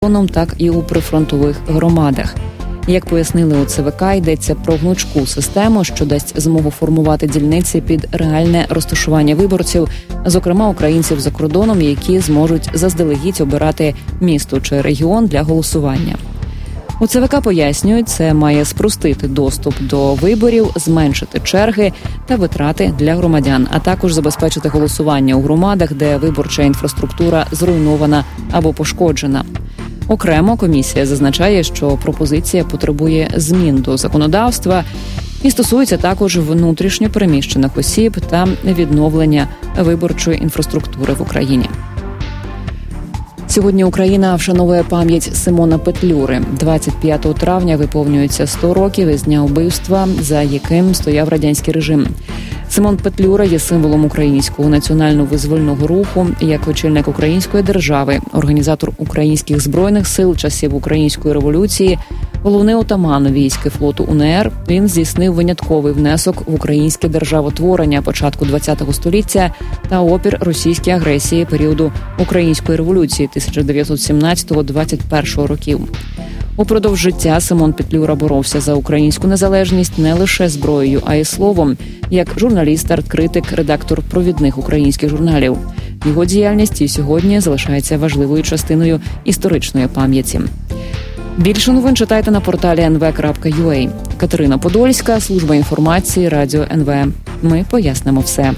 так і у прифронтових громадах. Як пояснили у ЦВК, йдеться про гнучку систему, що дасть змогу формувати дільниці під реальне розташування виборців, зокрема українців за кордоном, які зможуть заздалегідь обирати місто чи регіон для голосування. У ЦВК пояснюють, це має спростити доступ до виборів, зменшити черги та витрати для громадян, а також забезпечити голосування у громадах, де виборча інфраструктура зруйнована або пошкоджена. Окремо комісія зазначає, що пропозиція потребує змін до законодавства і стосується також внутрішньо переміщених осіб та відновлення виборчої інфраструктури в Україні. Сьогодні Україна вшановує пам'ять Симона Петлюри. 25 травня виповнюється 100 років із дня вбивства, за яким стояв радянський режим. Симон Петлюра є символом українського національно-визвольного руху, як очільник української держави, організатор українських збройних сил часів Української революції, головний отаман військ і флоту УНР. Він здійснив винятковий внесок в українське державотворення початку ХХ століття та опір російській агресії періоду Української революції 1917-21 років. Упродовж життя Симон Петлюра боровся за українську незалежність не лише зброєю, а й словом, як журналіст, арт-критик, редактор провідних українських журналів. Його діяльність і сьогодні залишається важливою частиною історичної пам'яті. Більше новин читайте на порталі nv.ua. Катерина Подольська, служба інформації, Радіо НВ. Ми пояснимо все.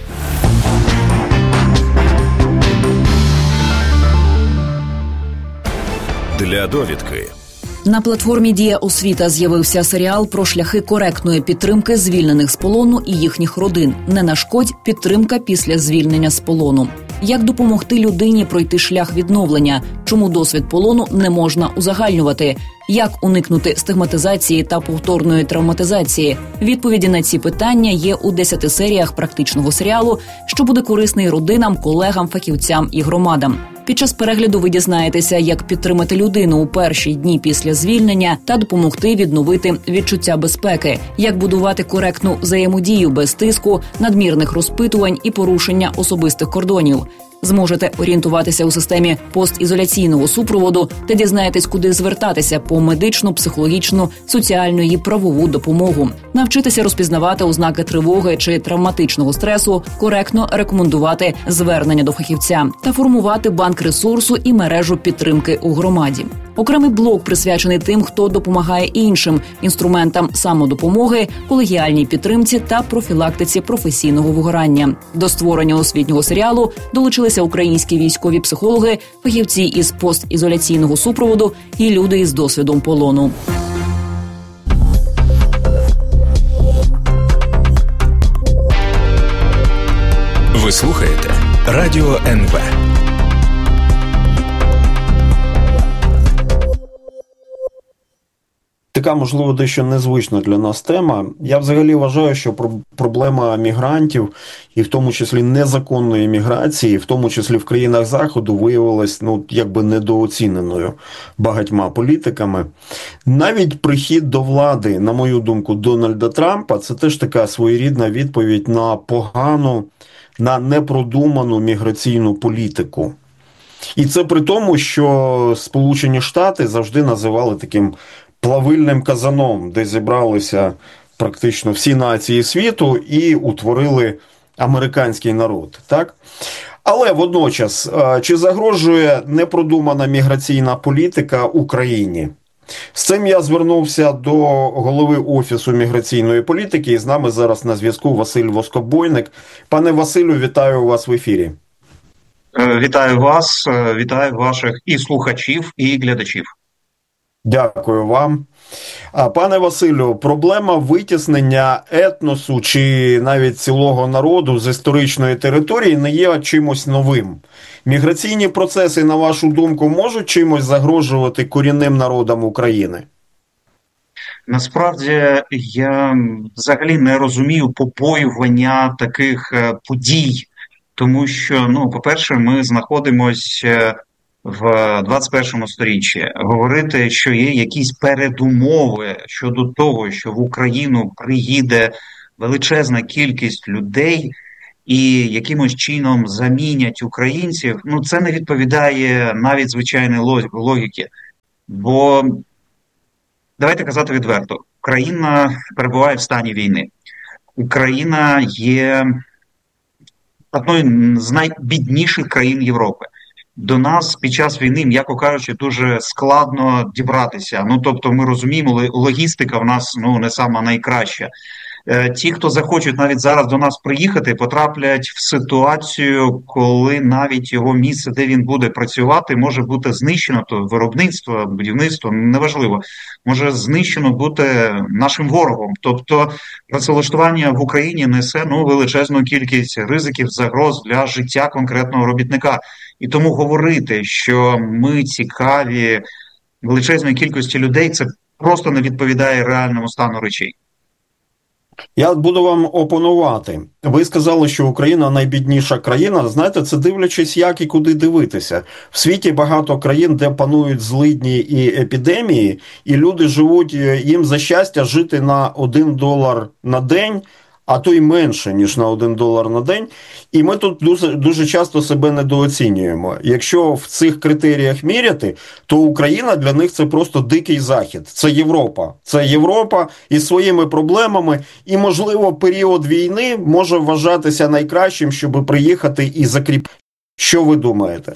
Для довідки. На платформі «Дія Освіта» з'явився серіал про шляхи коректної підтримки звільнених з полону і їхніх родин. Не нашкодь – підтримка після звільнення з полону. Як допомогти людині пройти шлях відновлення? Чому досвід полону не можна узагальнювати? Як уникнути стигматизації та повторної травматизації? Відповіді на ці питання є у 10 серіях практичного серіалу, що буде корисний родинам, колегам, фахівцям і громадам. Під час перегляду ви дізнаєтеся, як підтримати людину у перші дні після звільнення та допомогти відновити відчуття безпеки, як будувати коректну взаємодію без тиску, надмірних розпитувань і порушення особистих кордонів. Зможете орієнтуватися у системі постізоляційного супроводу та дізнаєтесь, куди звертатися по медичну, психологічну, соціальну і правову допомогу. Навчитися розпізнавати ознаки тривоги чи травматичного стресу, коректно рекомендувати звернення до фахівця та формувати банк ресурсу і мережу підтримки у громаді. Окремий блок присвячений тим, хто допомагає іншим, інструментам самодопомоги, колегіальній підтримці та профілактиці професійного вигорання. До створення освітнього серіалу долучилися українські військові психологи, фахівці із постізоляційного супроводу і люди із досвідом полону. Ви слухаєте Радіо НВ. Така, можливо, дещо незвична для нас тема. Я взагалі вважаю, що проблема мігрантів, і в тому числі незаконної міграції, в тому числі в країнах Заходу, виявилась, якби недооціненою багатьма політиками. Навіть прихід до влади, на мою думку, Дональда Трампа, це теж така своєрідна відповідь на погану, на непродуману міграційну політику. І це при тому, що Сполучені Штати завжди називали таким плавильним казаном, де зібралися практично всі нації світу і утворили американський народ, так? Але водночас, чи загрожує непродумана міграційна політика Україні? З цим я звернувся до голови Офісу міграційної політики, і з нами зараз на зв'язку Василь Воскобойник. Пане Василю, вітаю вас в ефірі. Вітаю вас, вітаю ваших і слухачів, і глядачів. Дякую вам. Пане Василю, проблема витіснення етносу чи навіть цілого народу з історичної території не є чимось новим. Міграційні процеси, на вашу думку, можуть чимось загрожувати корінним народам України? Насправді, я взагалі не розумію побоювання таких подій, тому що, по-перше, ми знаходимося в 21 сторіччі. Говорити, що є якісь передумови щодо того, що в Україну приїде величезна кількість людей і якимось чином замінять українців, це не відповідає навіть звичайної логіки. Бо, давайте казати відверто, країна перебуває в стані війни. Україна є одною з найбідніших країн Європи. До нас під час війни, м'яко кажучи, дуже складно дібратися. Ну, тобто, ми розуміємо, логістика в нас не сама найкраща. Ті, хто захочуть навіть зараз до нас приїхати, потраплять в ситуацію, коли навіть його місце, де він буде працювати, може бути знищено, то виробництво, будівництво, неважливо, може знищено бути нашим ворогом. Тобто працевлаштування в Україні несе величезну кількість ризиків, загроз для життя конкретного робітника. І тому говорити, що ми цікаві величезної кількості людей, це просто не відповідає реальному стану речей. Я буду вам опонувати. Ви сказали, що Україна найбідніша країна. Знаєте, це дивлячись, як і куди дивитися. В світі багато країн, де панують злидні і епідемії, і люди живуть, їм за щастя жити на $1 на день, а то й менше, ніж на $1 на день. І ми тут дуже часто себе недооцінюємо. Якщо в цих критеріях міряти, то Україна для них це просто дикий захід. Це Європа. Це Європа із своїми проблемами. І, можливо, період війни може вважатися найкращим, щоб приїхати і закріпити. Що ви думаєте?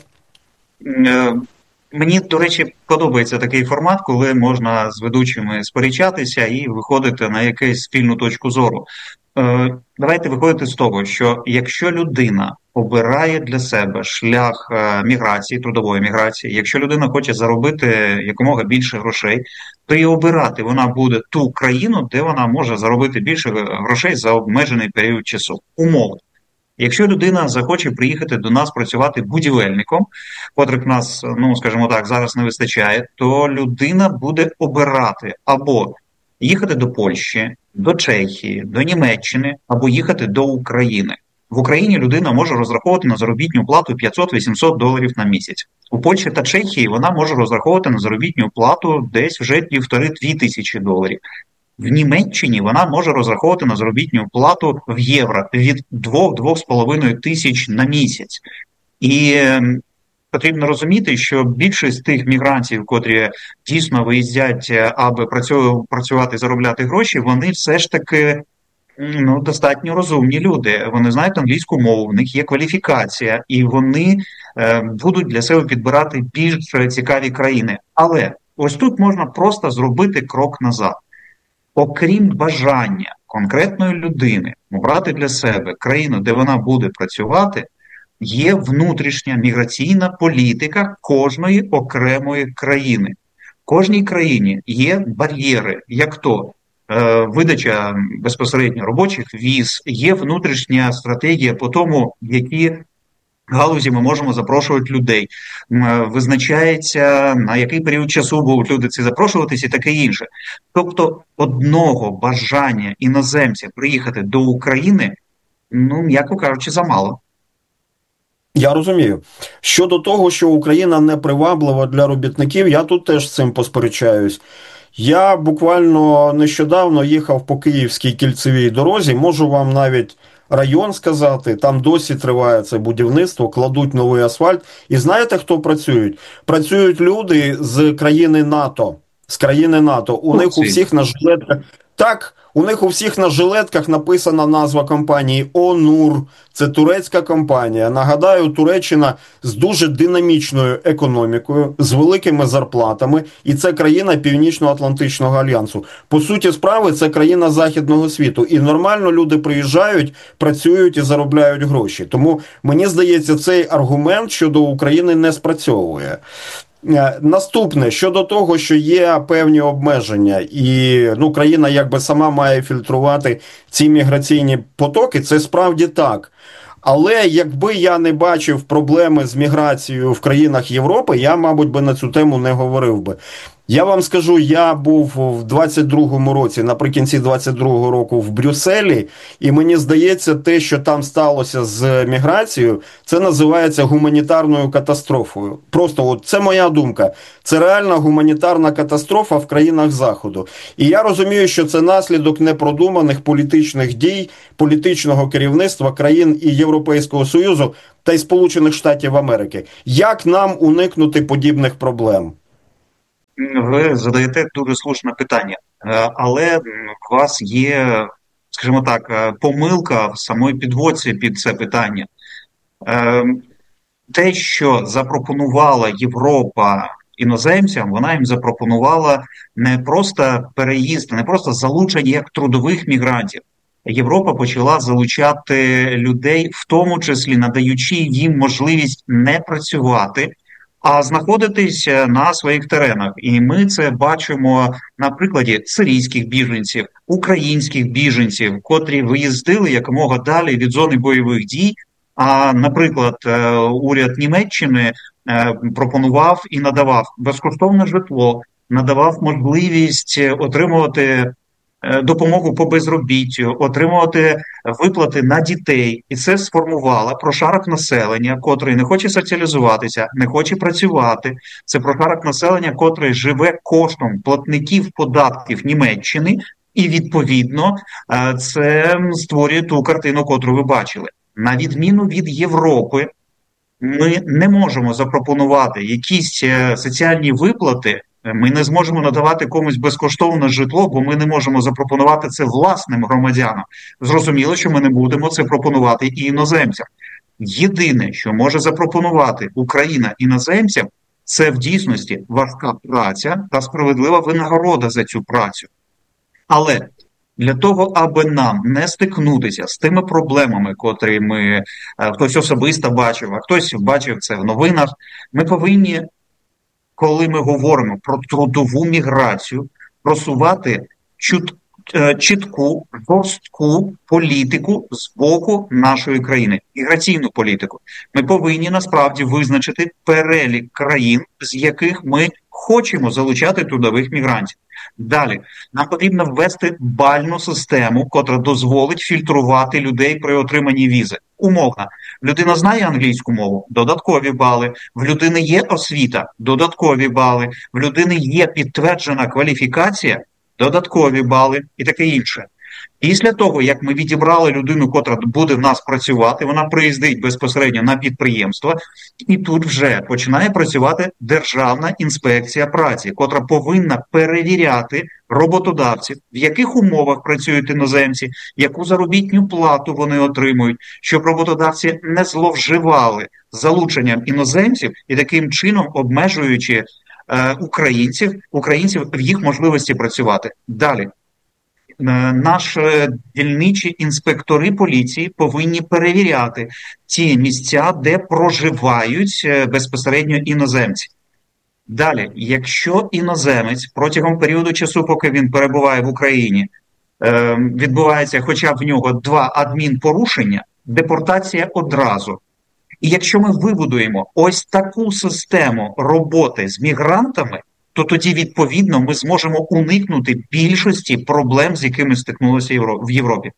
Мені, до речі, подобається такий формат, коли можна з ведучими сперечатися і виходити на якусь спільну точку зору. Давайте виходити з того, що якщо людина обирає для себе шлях міграції, трудової міграції, якщо людина хоче заробити якомога більше грошей, то і обирати вона буде ту країну, де вона може заробити більше грошей за обмежений період часу. Умовно. Якщо людина захоче приїхати до нас працювати будівельником, котрих нас, скажімо так, зараз не вистачає, то людина буде обирати або їхати до Польщі, до Чехії, до Німеччини, або їхати до України. В Україні людина може розраховувати на заробітну плату $500-800 на місяць. У Польщі та Чехії вона може розраховувати на заробітну плату десь вже $1500-2000. В Німеччині вона може розраховувати на заробітну плату в євро від 2-2,5 тисяч на місяць. І потрібно розуміти, що більшість тих мігрантів, котрі дійсно виїздять, аби працювати, заробляти гроші, вони все ж таки достатньо розумні люди. Вони знають англійську мову, в них є кваліфікація, і вони будуть для себе підбирати більш цікаві країни. Але ось тут можна просто зробити крок назад. Окрім бажання конкретної людини обрати для себе країну, де вона буде працювати, є внутрішня міграційна політика кожної окремої країни. В кожній країні є бар'єри, як то видача безпосередньо робочих віз, є внутрішня стратегія по тому, які галузі ми можемо запрошувати людей. Визначається, на який період часу будуть люди ці запрошуватись і таке інше. Тобто одного бажання іноземця приїхати до України, м'яко кажучи, замало. Я розумію. Щодо того, що Україна не приваблива для робітників, я тут теж з цим посперечаюсь. Я буквально нещодавно їхав по Київській кільцевій дорозі, можу вам навіть район сказати, там досі триває це будівництво, кладуть новий асфальт. І знаєте, хто працюють? Працюють люди з країни НАТО. З країни НАТО. У них у всіх на жилетках... Так, у них у всіх на жилетках написана назва компанії «Онур». Це турецька компанія. Нагадаю, Туреччина з дуже динамічною економікою, з великими зарплатами. І це країна Північно-Атлантичного альянсу. По суті справи, це країна західного світу. І нормально люди приїжджають, працюють і заробляють гроші. Тому, мені здається, цей аргумент щодо України не спрацьовує. Наступне, щодо того, що є певні обмеження і країна якби сама має фільтрувати ці міграційні потоки, це справді так. Але якби я не бачив проблеми з міграцією в країнах Європи, я, мабуть, би на цю тему не говорив би. Я вам скажу, я був в 22-му році, наприкінці 22-го року в Брюсселі, і мені здається, те, що там сталося з міграцією, це називається гуманітарною катастрофою. Просто це моя думка. Це реальна гуманітарна катастрофа в країнах Заходу. І я розумію, що це наслідок непродуманих політичних дій, політичного керівництва країн і Європейського Союзу та й Сполучених Штатів Америки. Як нам уникнути подібних проблем? Ви задаєте дуже слушне питання, але у вас є, скажімо так, помилка в самої підводці під це питання. Те, що запропонувала Європа іноземцям, вона їм запропонувала не просто переїзд, не просто залучення як трудових мігрантів. Європа почала залучати людей, в тому числі надаючи їм можливість не працювати, а знаходитись на своїх теренах. І ми це бачимо на прикладі сирійських біженців, українських біженців, котрі виїздили якомога далі від зони бойових дій. А, наприклад, уряд Німеччини пропонував і надавав безкоштовне житло, надавав можливість отримувати допомогу по безробіттю, отримувати виплати на дітей. І це сформувало прошарок населення, котрий не хоче соціалізуватися, не хоче працювати. Це прошарок населення, котрий живе коштом платників податків Німеччини, і, відповідно, це створює ту картину, котру ви бачили. На відміну від Європи, ми не можемо запропонувати якісь соціальні виплати, ми не зможемо надавати комусь безкоштовне житло, бо ми не можемо запропонувати це власним громадянам. Зрозуміло, що ми не будемо це пропонувати і іноземцям. Єдине, що може запропонувати Україна іноземцям, це в дійсності важка праця та справедлива винагорода за цю працю. Але для того, аби нам не стикнутися з тими проблемами, котрі ми, хтось особисто бачив, а хтось бачив це в новинах, ми повинні, коли ми говоримо про трудову міграцію, просувати чітку, жорстку політику з боку нашої країни, міграційну політику. Ми повинні насправді визначити перелік країн, з яких ми хочемо залучати трудових мігрантів. Далі, нам потрібно ввести бальну систему, котра дозволить фільтрувати людей при отриманні візи. Умовно, людина знає англійську мову – додаткові бали, в людини є освіта – додаткові бали, в людини є підтверджена кваліфікація – додаткові бали і таке інше. Після того, як ми відібрали людину, котра буде в нас працювати, вона приїздить безпосередньо на підприємство, і тут вже починає працювати Державна інспекція праці, котра повинна перевіряти роботодавців, в яких умовах працюють іноземці, яку заробітну плату вони отримують, щоб роботодавці не зловживали залученням іноземців і таким чином обмежуючи українців в їх можливості працювати. Далі. Наші дільничі інспектори поліції повинні перевіряти ті місця, де проживають безпосередньо іноземці. Далі, якщо іноземець протягом періоду часу, поки він перебуває в Україні, відбувається хоча б в нього 2 адмінпорушення, депортація одразу. І якщо ми вибудуємо ось таку систему роботи з мігрантами, то тоді, відповідно, ми зможемо уникнути більшості проблем, з якими стикнулися в Європі.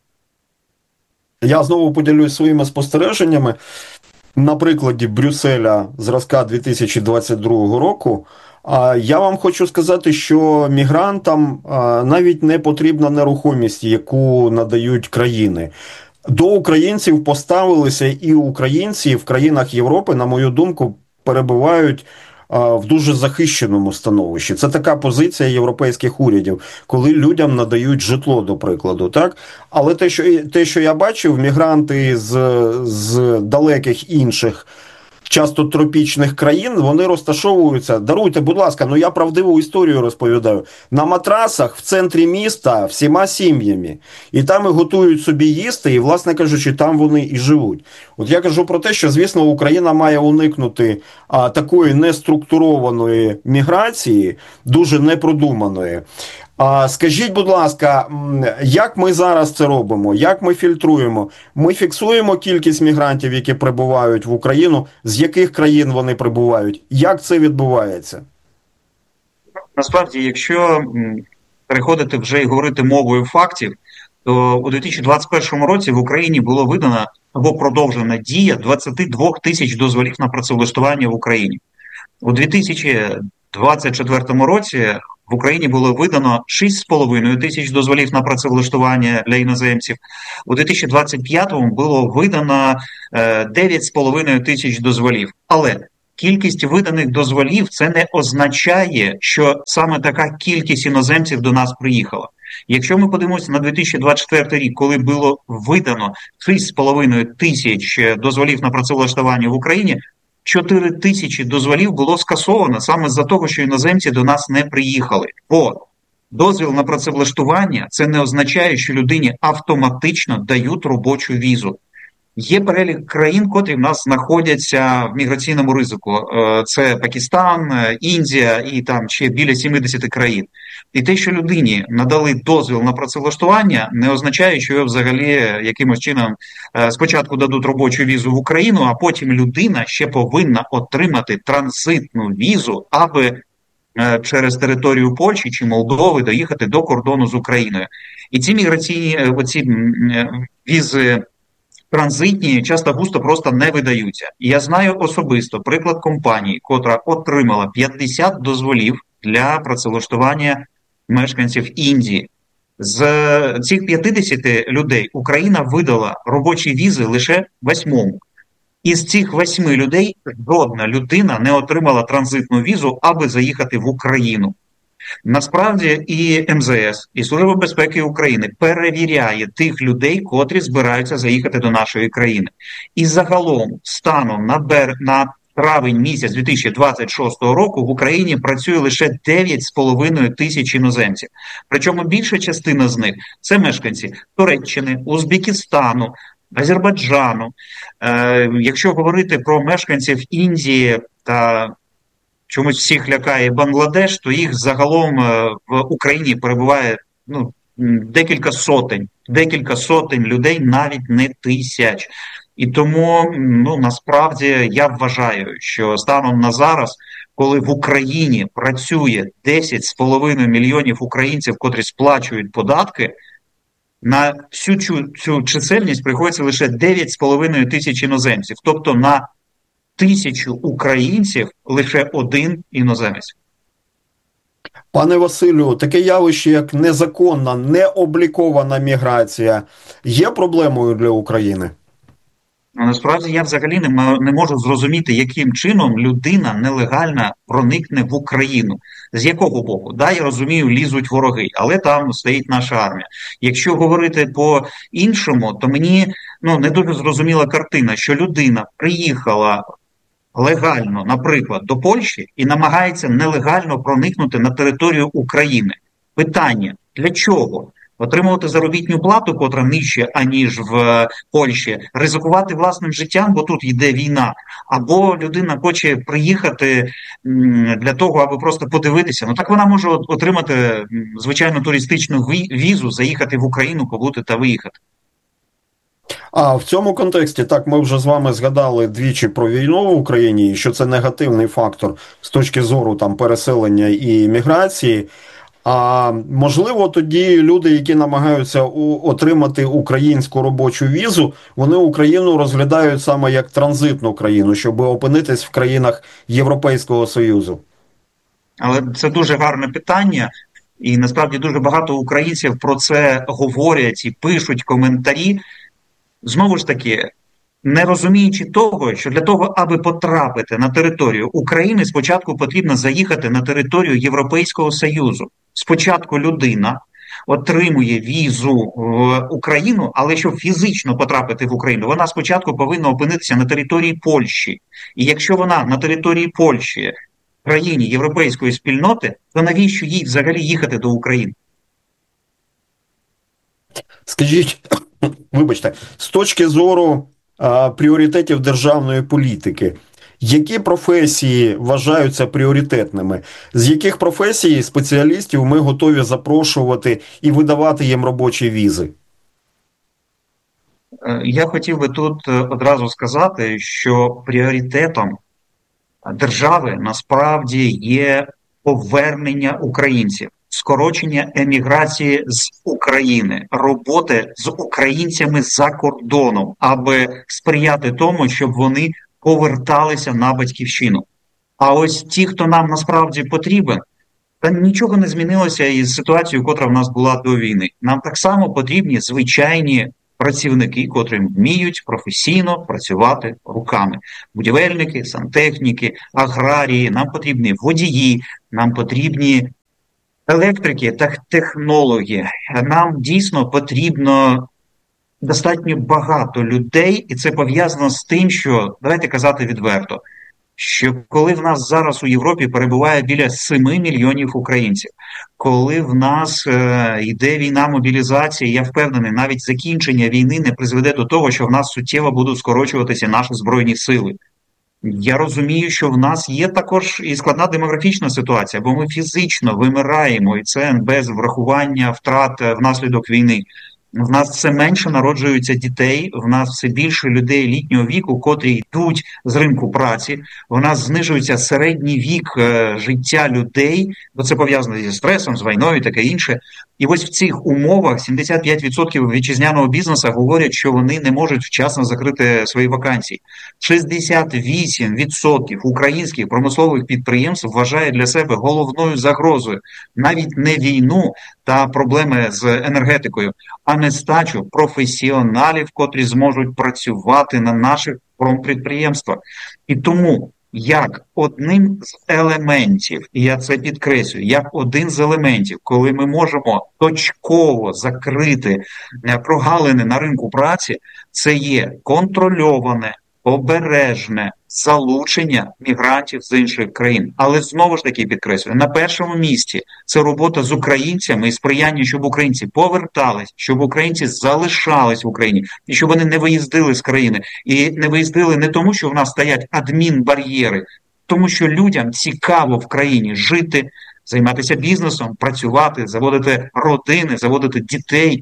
Я знову поділюсь своїми спостереженнями. На прикладі Брюсселя зразка 2022 року я вам хочу сказати, що мігрантам навіть не потрібна нерухомість, яку надають країни. До українців поставилися і українці в країнах Європи, на мою думку, перебувають в дуже захищеному становищі. Це така позиція європейських урядів, коли людям надають житло, до прикладу, так? Але те, що я бачив, мігранти з далеких інших, часто тропічних країн, вони розташовуються, даруйте, будь ласка, я правдиву історію розповідаю, на матрасах в центрі міста всіма сім'ями. І там і готують собі їсти, і, власне кажучи, там вони і живуть. От я кажу про те, що, звісно, Україна має уникнути такої неструктурованої міграції, дуже непродуманої. Скажіть, будь ласка, як ми зараз це робимо? Як ми фільтруємо? Ми фіксуємо кількість мігрантів, які прибувають в Україну? З яких країн вони прибувають? Як це відбувається? Насправді, якщо переходити вже і говорити мовою фактів, то у 2021 році в Україні було видано або продовжена дія 22 тисяч дозволів на працевлаштування в Україні. У 2024 році в Україні було видано 6,5 тисяч дозволів на працевлаштування для іноземців. У 2025 було видано 9,5 тисяч дозволів. Але кількість виданих дозволів – це не означає, що саме така кількість іноземців до нас приїхала. Якщо ми подивимося на 2024 рік, коли було видано 6,5 тисяч дозволів на працевлаштування в Україні, 4 тисячі дозволів було скасовано саме з-за того, що іноземці до нас не приїхали. Бо дозвіл на працевлаштування – це не означає, що людині автоматично дають робочу візу. Є перелік країн, котрі в нас знаходяться в міграційному ризику. Це Пакистан, Індія і там ще біля 70 країн. І те, що людині надали дозвіл на працевлаштування, не означає, що його взагалі якимось чином спочатку дадуть робочу візу в Україну, а потім людина ще повинна отримати транзитну візу, аби через територію Польщі чи Молдови доїхати до кордону з Україною. І ці міграційні візи транзитні часто-густо просто не видаються. І я знаю особисто приклад компанії, котра отримала 50 дозволів для працевлаштування мешканців Індії. З цих 50 людей Україна видала робочі візи лише 8. Із цих 8 людей жодна людина не отримала транзитну візу, аби заїхати в Україну. Насправді і МЗС, і Служба безпеки України перевіряє тих людей, котрі збираються заїхати до нашої країни. І загалом, станом на травень місяць 2026 року в Україні працює лише 9,5 тисяч іноземців. Причому більша частина з них – це мешканці Туреччини, Узбекистану, Азербайджану. Якщо говорити про мешканців Індії та чомусь всіх лякає Бангладеш, то їх загалом в Україні перебуває декілька сотень людей, навіть не тисяч. І тому, насправді, я вважаю, що станом на зараз, коли в Україні працює 10,5 мільйонів українців, котрі сплачують податки, на всю цю чисельність приходиться лише 9,5 тисяч іноземців. Тобто на 1000 українців лише один іноземець. Пане Василю, таке явище, як незаконна, необлікована міграція, є проблемою для України? Насправді я взагалі не можу зрозуміти, яким чином людина нелегально проникне в Україну. З якого боку? Да, я розумію, лізуть вороги, але там стоїть наша армія. Якщо говорити по-іншому, то мені не дуже зрозуміла картина, що людина приїхала легально, наприклад, до Польщі і намагається нелегально проникнути на територію України. Питання, для чого? Отримувати заробітну плату, котра нижче, аніж в Польщі, ризикувати власним життям, бо тут йде війна, або людина хоче приїхати для того, аби просто подивитися. Так вона може отримати звичайну туристичну візу, заїхати в Україну, побути та виїхати. А в цьому контексті, так, ми вже з вами згадали двічі про війну в Україні, і що це негативний фактор з точки зору переселення і міграції. А можливо, тоді люди, які намагаються отримати українську робочу візу, вони Україну розглядають саме як транзитну країну, щоб опинитись в країнах Європейського Союзу? Але це дуже гарне питання, і насправді дуже багато українців про це говорять і пишуть коментарі. Знову ж таки, не розуміючи того, що для того, аби потрапити на територію України, спочатку потрібно заїхати на територію Європейського Союзу. Спочатку людина отримує візу в Україну, але щоб фізично потрапити в Україну, вона спочатку повинна опинитися на території Польщі. І якщо вона на території Польщі, країні європейської спільноти, то навіщо їй взагалі їхати до України? Скажіть, вибачте, з точки зору пріоритетів державної політики, які професії вважаються пріоритетними? З яких професій спеціалістів ми готові запрошувати і видавати їм робочі візи? Я хотів би тут одразу сказати, що пріоритетом держави насправді є повернення українців, скорочення еміграції з України, роботи з українцями за кордоном, аби сприяти тому, щоб вони поверталися на батьківщину. А ось ті, хто нам насправді потрібен, та нічого не змінилося із ситуацією, котра в нас була до війни. Нам так само потрібні звичайні працівники, котрі вміють професійно працювати руками. Будівельники, сантехніки, аграрії, нам потрібні водії, нам потрібні електрики та технологи. Нам дійсно потрібно достатньо багато людей, і це пов'язано з тим, що, давайте казати відверто, що коли в нас зараз у Європі перебуває біля 7 мільйонів українців, коли в нас йде війна, мобілізація, я впевнений, навіть закінчення війни не призведе до того, що в нас суттєво будуть скорочуватися наші Збройні сили. Я розумію, що в нас є також і складна демографічна ситуація, бо ми фізично вимираємо, і це без врахування втрат внаслідок війни. В нас все менше народжуються дітей, в нас все більше людей літнього віку, котрі йдуть з ринку праці, в нас знижується середній вік життя людей, бо це пов'язано зі стресом, з війною і таке інше. І ось в цих умовах 75% вітчизняного бізнесу говорять, що вони не можуть вчасно закрити свої вакансії. 68% українських промислових підприємств вважає для себе головною загрозою навіть не війну та проблеми з енергетикою, а нестачу професіоналів, котрі зможуть працювати на наших промпідприємствах. І тому як одним з елементів, і я це підкреслюю, як один з елементів, коли ми можемо точково закрити прогалини на ринку праці, це є контрольоване, обережне залучення мігрантів з інших країн. Але знову ж таки підкреслюю, на першому місці це робота з українцями і сприяння, щоб українці повертались, щоб українці залишались в Україні, і щоб вони не виїздили з країни. І не виїздили не тому, що в нас стоять адмінбар'єри, тому що людям цікаво в країні жити, займатися бізнесом, працювати, заводити родини, заводити дітей.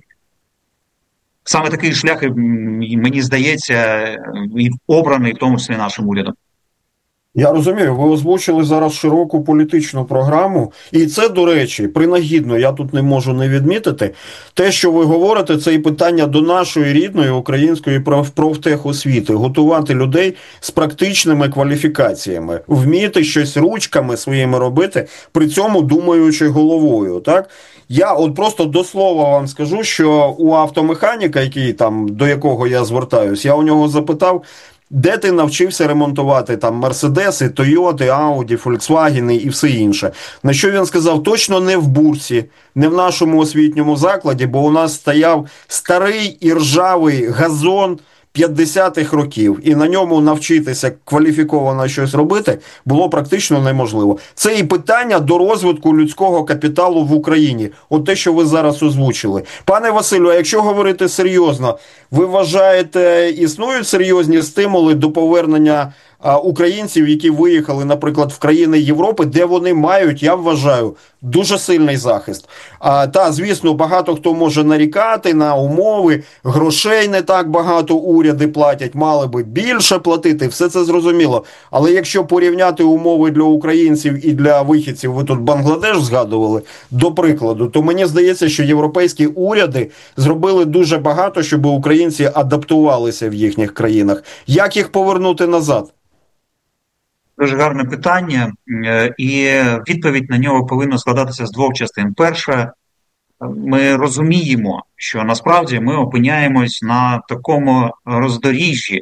Саме такий шлях, мені здається, і обраний, в тому числі нашим урядом. Я розумію, ви озвучили зараз широку політичну програму, і це, до речі, принагідно, я тут не можу не відмітити, те, що ви говорите, це і питання до нашої рідної української профтехосвіти, готувати людей з практичними кваліфікаціями, вміти щось ручками своїми робити, при цьому думаючи головою, так? Я от просто до слова вам скажу, що у автомеханіка, до якого я звертаюсь, я у нього запитав, де ти навчився ремонтувати там Мерседеси, Тойоти, Ауді, Фольксвагени і все інше. На що він сказав, точно не в бурсі, не в нашому освітньому закладі, бо у нас стояв старий і ржавий газон 50-х років, і на ньому навчитися кваліфіковано щось робити було практично неможливо. Це і питання до розвитку людського капіталу в Україні. От те, що ви зараз озвучили. Пане Василю, а якщо говорити серйозно, ви вважаєте, існують серйозні стимули до повернення українців, які виїхали, наприклад, в країни Європи, де вони мають, я вважаю, дуже сильний захист. Та, звісно, багато хто може нарікати на умови, грошей не так багато уряди платять, мали би більше платити, все це зрозуміло. Але якщо порівняти умови для українців і для вихідців, ви тут Бангладеш згадували, до прикладу, то мені здається, що європейські уряди зробили дуже багато, щоб українці адаптувалися в їхніх країнах. Як їх повернути назад? Дуже гарне питання, і відповідь на нього повинна складатися з двох частин. Перша, ми розуміємо, що насправді ми опиняємось на такому роздоріжжі,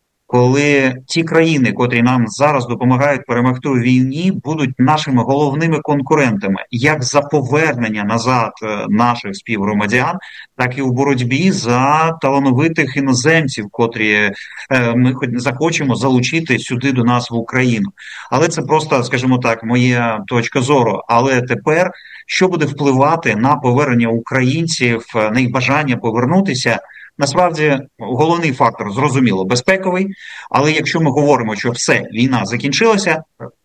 коли ті країни, котрі нам зараз допомагають перемогти у війні, будуть нашими головними конкурентами, як за повернення назад наших співгромадян, так і у боротьбі за талановитих іноземців, котрі ми захочемо залучити сюди до нас в Україну. Але це просто, скажімо так, моя точка зору. Але тепер, що буде впливати на повернення українців, на їх бажання повернутися, насправді, головний фактор, зрозуміло, безпековий, але якщо ми говоримо, що все, війна закінчилася,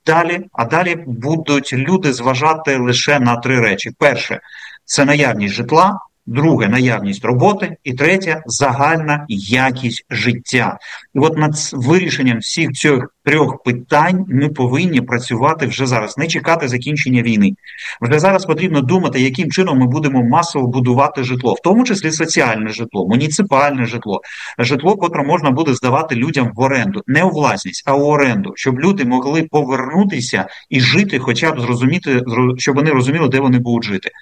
далі будуть люди зважати лише на три речі. Перше – це наявність житла, друге – наявність роботи, і третє – загальна якість життя. І от над вирішенням всіх цих трьох питань ми повинні працювати вже зараз, не чекати закінчення війни. Вже зараз потрібно думати, яким чином ми будемо масово будувати житло, в тому числі соціальне житло, муніципальне житло, житло, котре можна буде здавати людям в оренду, не у власність, а у оренду, щоб люди могли повернутися і жити, хоча б зрозуміти, щоб вони розуміли, де вони будуть жити.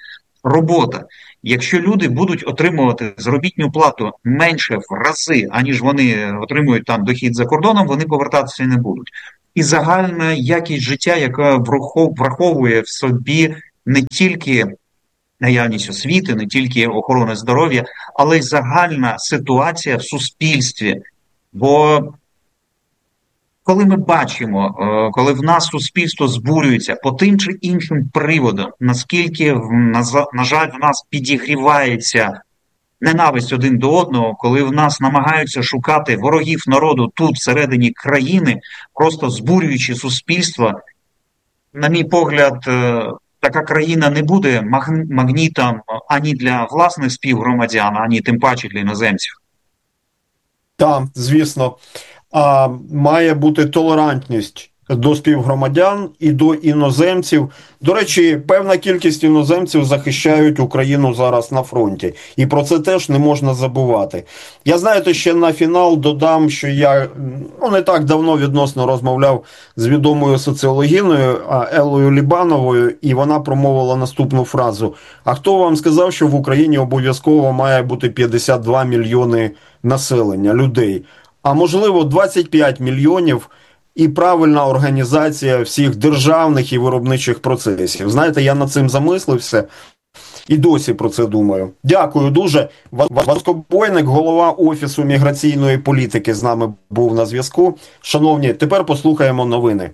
робота. Якщо люди будуть отримувати заробітну плату менше в рази, аніж вони отримують там дохід за кордоном, вони повертатися не будуть. І загальна якість життя, яка враховує в собі не тільки наявність освіти, не тільки охорони здоров'я, але й загальна ситуація в суспільстві. Бо коли ми бачимо, коли в нас суспільство збурюється по тим чи іншим приводам, наскільки, на жаль, в нас підігрівається ненависть один до одного, коли в нас намагаються шукати ворогів народу тут, всередині країни, просто збурюючи суспільство, на мій погляд, така країна не буде магнітом ані для власних співгромадян, ані тим паче для іноземців. Так, звісно. Має бути толерантність до співгромадян і до іноземців. До речі, певна кількість іноземців захищають Україну зараз на фронті. І про це теж не можна забувати. Я, знаєте, ще на фінал додам, що я не так давно відносно розмовляв з відомою соціологиною Еллою Лібановою, і вона промовила наступну фразу. А хто вам сказав, що в Україні обов'язково має бути 52 мільйони населення, людей? А можливо 25 мільйонів і правильна організація всіх державних і виробничих процесів. Знаєте, я над цим замислився і досі про це думаю. Дякую дуже. Васко Бойник, голова Офісу міграційної політики, з нами був на зв'язку. Шановні, тепер послухаємо новини.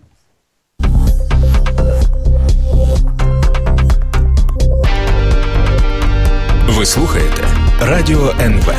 Ви слухаєте Радіо НВ.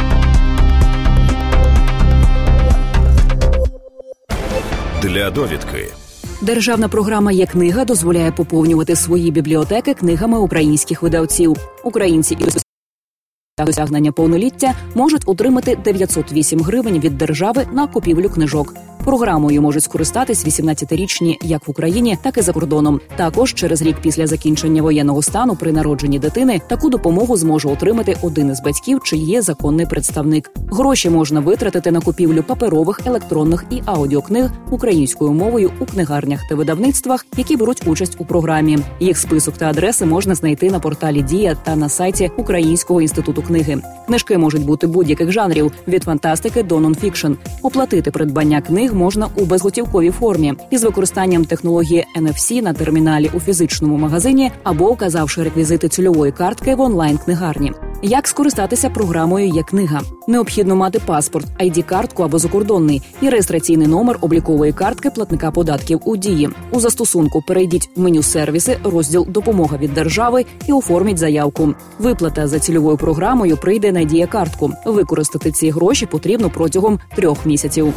Для довідки. Державна програма «Є-книга» дозволяє поповнювати свої бібліотеки книгами українських видавців. Українці і досягнення повноліття можуть отримати 908 гривень від держави на купівлю книжок. Програмою можуть скористатись 18-річні як в Україні, так і за кордоном. Також через рік після закінчення воєнного стану при народженні дитини таку допомогу зможе отримати один із батьків, чи є законний представник. Гроші можна витратити на купівлю паперових, електронних і аудіокниг українською мовою у книгарнях та видавництвах, які беруть участь у програмі. Їх список та адреси можна знайти на порталі «Дія» та на сайті Українського інституту книги. Книжки можуть бути будь-яких жанрів – від фантастики до нонфікшн. Оплатити придбання книг можна у безготівковій формі із використанням технології NFC на терміналі у фізичному магазині або вказавши реквізити цільової картки в онлайн-книгарні. Як скористатися програмою «Є-книга»? Необхідно мати паспорт, ID-картку або закордонний і реєстраційний номер облікової картки платника податків у Дії. У застосунку перейдіть в меню «Сервіси», розділ «Допомога від держави» і оформіть заявку. Виплата за цільовою програмою прийде на Дія-картку. Використати ці гроші потрібно протягом 3 місяців.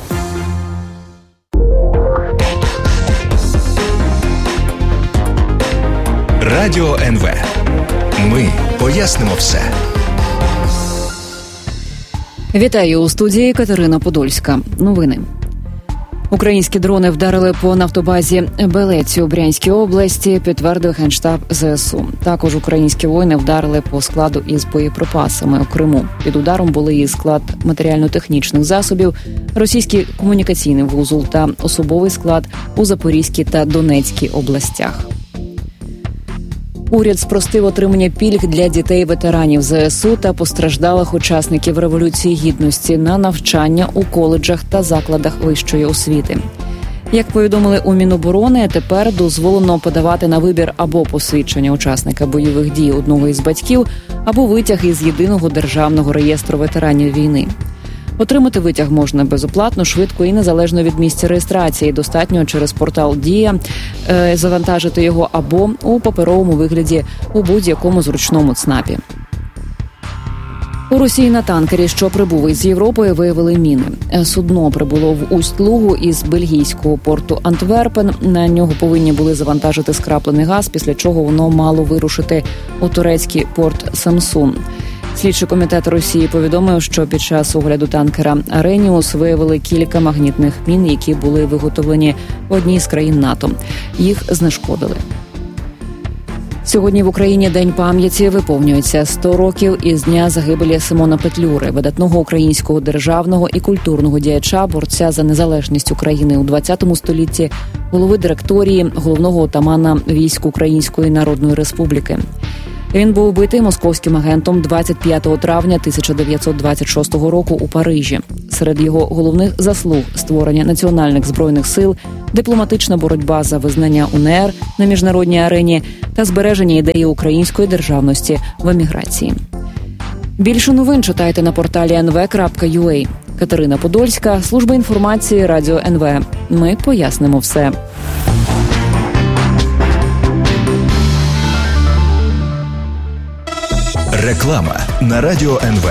Радіо НВ. Ми пояснимо все. Вітаю у студії Катерина Подольська. Новини. Українські дрони вдарили по нафтобазі Белеці у Брянській області, підтвердив Генштаб ЗСУ. Також українські воїни вдарили по складу із боєприпасами у Криму. Під ударом були і склад матеріально-технічних засобів, російський комунікаційний вузол та особовий склад у Запорізькій та Донецькій областях. Уряд спростив отримання пільг для дітей-ветеранів ЗСУ та постраждалих учасників Революції Гідності на навчання у коледжах та закладах вищої освіти. Як повідомили у Міноборони, тепер дозволено подавати на вибір або посвідчення учасника бойових дій одного із батьків, або витяг із Єдиного державного реєстру ветеранів війни. Отримати витяг можна безоплатно, швидко і незалежно від місця реєстрації. Достатньо через портал «Дія» завантажити його або у паперовому вигляді у будь-якому зручному ЦНАПі. У Росії на танкері, що прибув із Європи, виявили міни. Судно прибуло в Усть-Лугу із бельгійського порту Антверпен. На нього повинні були завантажити скраплений газ, після чого воно мало вирушити у турецький порт Самсун. Слідчий комітет Росії повідомив, що під час огляду танкера «Ареніус» виявили кілька магнітних мін, які були виготовлені в одній з країн НАТО. Їх знешкодили. Сьогодні в Україні День пам'яті. Виповнюється 100 років із дня загибелі Симона Петлюри, видатного українського державного і культурного діяча, борця за незалежність України у ХХ столітті, голови директорії, головного отамана військ Української Народної Республіки. Він був убитий московським агентом 25 травня 1926 року у Парижі. Серед його головних заслуг – створення національних збройних сил, дипломатична боротьба за визнання УНР на міжнародній арені та збереження ідеї української державності в еміграції. Більше новин читайте на порталі nv.ua. Катерина Подольська, служба інформації Радіо НВ. Ми пояснимо все. Реклама на Радіо НВ.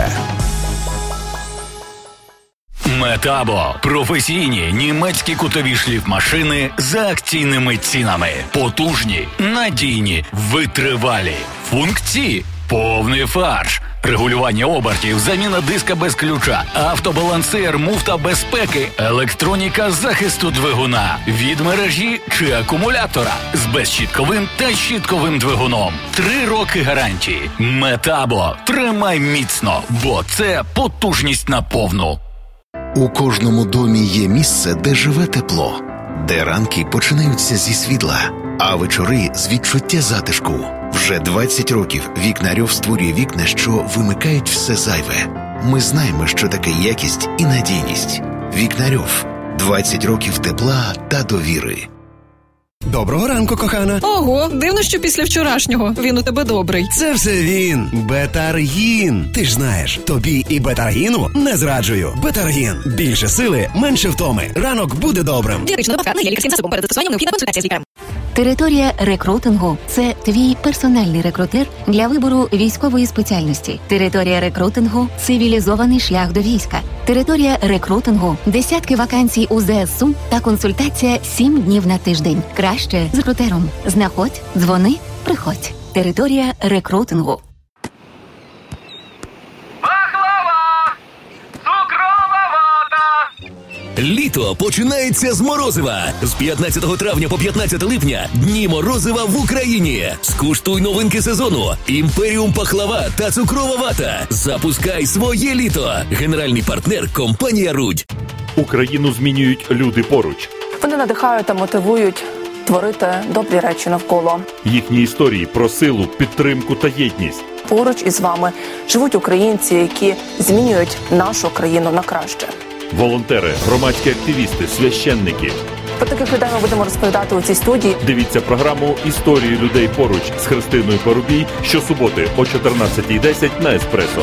Метабо – професійні німецькі кутові шліфмашини за акційними цінами. Потужні, надійні, витривалі. Функції – повний фарш. Регулювання обертів, заміна диска без ключа, автобалансир, муфта безпеки, електроніка захисту двигуна, від мережі чи акумулятора з безщітковим та щітковим двигуном. 3 роки гарантії. Метабо. Тримай міцно, бо це потужність на повну. У кожному домі є місце, де живе тепло, де ранки починаються зі світла, а вечори з відчуття затишку. Вже 20 років Вікнарьов створює вікна, що вимикають все зайве. Ми знаємо, що таке якість і надійність. Вікнарьов. 20 років тепла та довіри. Доброго ранку, кохана. Ого, дивно, що після вчорашнього він у тебе добрий. Це все він. Бетаргін. Ти ж знаєш, тобі і Бетаргіну не зраджую. Бетаргін. Більше сили, менше втоми. Ранок буде добрим. Дієтична добавка на лікарським засобом. Перед застосуванням необхідна консультація з лікарем. Територія рекрутингу – це твій персональний рекрутер для вибору військової спеціальності. Територія рекрутингу – цивілізований шлях до війська. Територія рекрутингу – десятки вакансій у ЗСУ та консультація 7 днів на тиждень. Краще з рекрутером. Знаходь, дзвони, приходь. Територія рекрутингу. Літо починається з морозива. З 15 травня по 15 липня дні морозива в Україні. Скуштуй новинки сезону. Імперіум пахлава та цукрова вата. Запускай своє літо. Генеральний партнер – компанія «Рудь». Україну змінюють люди поруч. Вони надихають та мотивують творити добрі речі навколо. Їхні історії про силу, підтримку та єдність. Поруч із вами живуть українці, які змінюють нашу країну на краще. Волонтери, громадські активісти, священники. Про таких людей ми будемо розповідати у цій студії. Дивіться програму «Історії людей поруч» з Христиною Парубій щосуботи о 14:10 на Еспресо.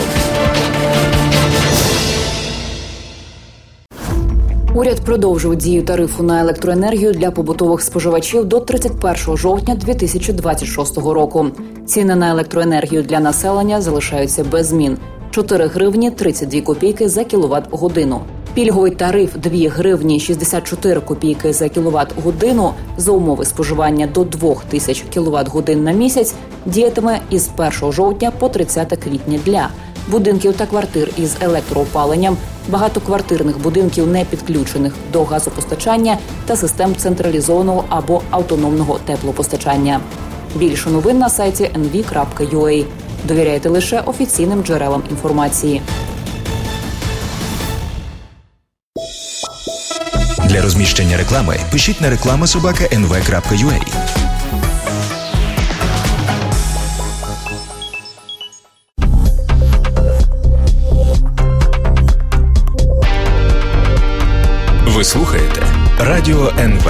Уряд продовжив дію тарифу на електроенергію для побутових споживачів до 31 жовтня 2026 року. Ціни на електроенергію для населення залишаються без змін. 4 гривні 32 копійки за кіловат-годину. Пільговий тариф 2 гривні 64 копійки за кіловат-годину за умови споживання до 2000 кіловат-годин на місяць діятиме із 1 жовтня по 30 квітня для будинків та квартир із електроопаленням, багатоквартирних будинків, не підключених до газопостачання та систем централізованого або автономного теплопостачання. Більше новин на сайті nv.ua. Довіряйте лише офіційним джерелам інформації. Для розміщення реклами пишіть на reklama@nv.ua. Ви слухаєте Радіо НВ.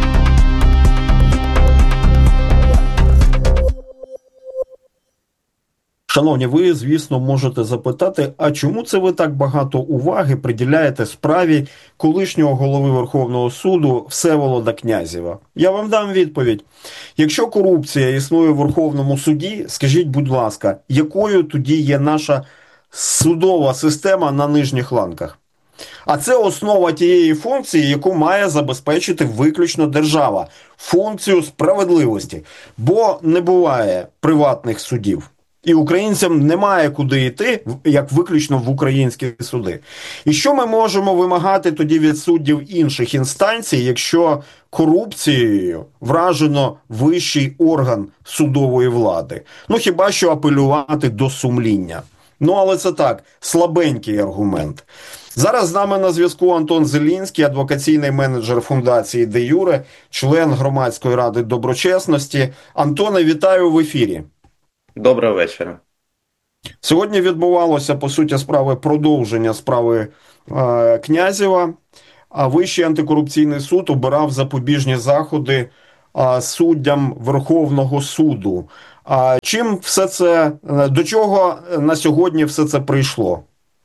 Шановні, ви, звісно, можете запитати, а чому це ви так багато уваги приділяєте справі колишнього голови Верховного суду Всеволода Князєва? Я вам дам відповідь. Якщо корупція існує в Верховному суді, скажіть, будь ласка, якою тоді є наша судова система на нижніх ланках? А це основа тієї функції, яку має забезпечити виключно держава. Функцію справедливості. Бо не буває приватних судів. І українцям немає куди йти, як виключно в українські суди. І що ми можемо вимагати тоді від суддів інших інстанцій, якщо корупцією вражено вищий орган судової влади? Ну, хіба що апелювати до сумління. Ну, але це так, слабенький аргумент. Зараз з нами на зв'язку Антон Зелінський, адвокаційний менеджер фундації «Де Юре», член Громадської ради доброчесності. Антоне, вітаю в ефірі. Доброго вечора. Сьогодні відбувалося, по суті справи, продовження справи Князєва, а Вищий антикорупційний суд обирав запобіжні заходи суддям Верховного суду. Чим все це, до чого на сьогодні все це прийшло?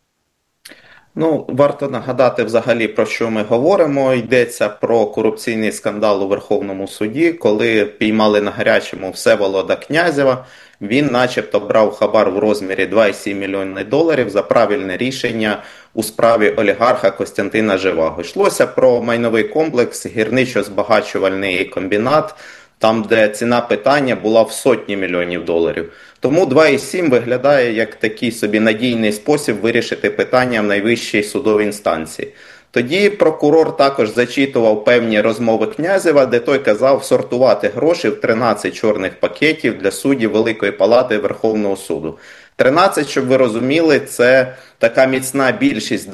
Варто нагадати взагалі, про що ми говоримо. Йдеться про корупційний скандал у Верховному суді, коли піймали на гарячому Всеволода Князєва. Він начебто брав хабар в розмірі 2,7 мільйони доларів за правильне рішення у справі олігарха Костянтина Живаго. Йшлося про майновий комплекс, гірничо-збагачувальний комбінат, там, де ціна питання була в сотні мільйонів доларів. Тому 2,7 виглядає як такий собі надійний спосіб вирішити питання в найвищій судовій інстанції. Тоді прокурор також зачитував певні розмови Князєва, де той казав сортувати гроші в 13 чорних пакетів для суддів Великої Палати Верховного суду. 13, щоб ви розуміли, це така міцна більшість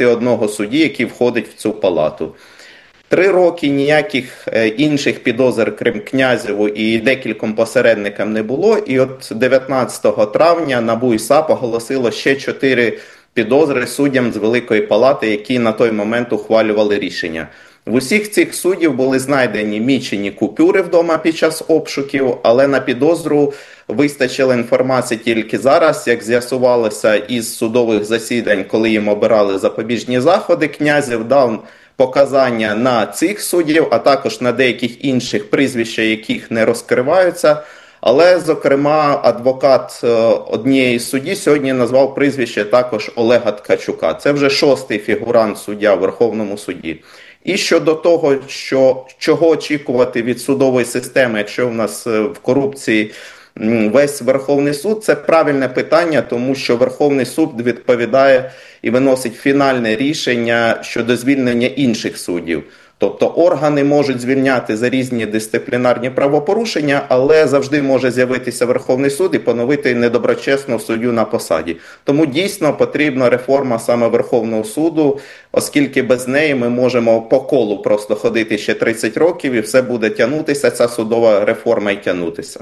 21 судді, який входить в цю палату. 3 роки ніяких інших підозр, крім Князєву і декільком посередникам не було. І от 19 травня НАБУ і САП оголосило ще 4 підозри суддям з Великої Палати, які на той момент ухвалювали рішення. В усіх цих суддів були знайдені мічені купюри вдома під час обшуків, але на підозру вистачило інформації тільки зараз, як з'ясувалося із судових засідань, коли їм обирали запобіжні заходи. Князєв дав показання на цих суддів, а також на деяких інших, прізвища яких не розкриваються. Але, зокрема, адвокат однієї судді сьогодні назвав прізвище також Олега Ткачука. Це вже 6-й фігурант суддя в Верховному суді. І щодо того, чого очікувати від судової системи, якщо в нас в корупції весь Верховний суд, це правильне питання, тому що Верховний суд відповідає і виносить фінальне рішення щодо звільнення інших суддів. Тобто органи можуть звільняти за різні дисциплінарні правопорушення, але завжди може з'явитися Верховний суд і поновити недоброчесного суддю на посаді. Тому дійсно потрібна реформа саме Верховного суду, оскільки без неї ми можемо по колу просто ходити ще 30 років і все буде тягнутися, ця судова реформа і тягнутися.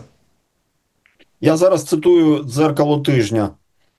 Я зараз цитую «Дзеркало тижня».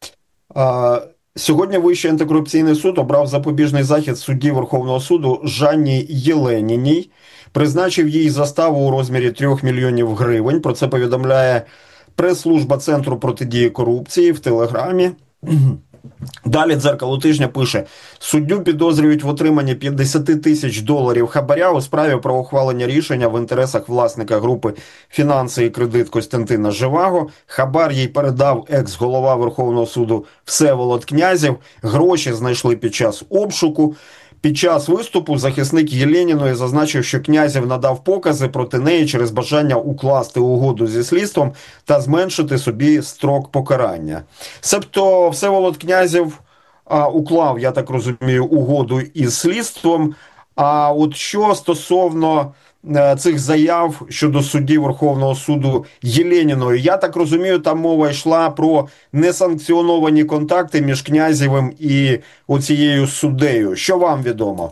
Сьогодні Вищий антикорупційний суд обрав запобіжний захід судді Верховного суду Жанні Єленіній, призначив їй заставу у розмірі 3 мільйонів гривень. Про це повідомляє прес-служба Центру протидії корупції в Телеграмі. Далі «Дзеркало тижня» пише: суддю підозрюють в отриманні 50 тисяч доларів хабаря у справі про ухвалення рішення в інтересах власника групи «Фінанси і кредит» Костянтина Живаго. Хабар їй передав екс-голова Верховного суду Всеволод Князєв. Гроші знайшли під час обшуку. Під час виступу захисник Єленіної зазначив, що Князєв надав покази проти неї через бажання укласти угоду зі слідством та зменшити собі строк покарання. Себто Всеволод Князєв уклав, я так розумію, угоду із слідством. А от що стосовно цих заяв щодо судді Верховного суду Єленіної, я так розумію, там мова йшла про несанкціоновані контакти між Князєвим і оцією суддею. Що вам відомо?